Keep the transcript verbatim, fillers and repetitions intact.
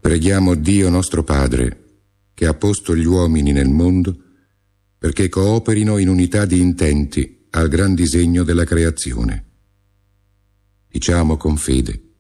Preghiamo Dio nostro Padre, che ha posto gli uomini nel mondo, perché cooperino in unità di intenti al gran disegno della creazione. Diciamo con fede: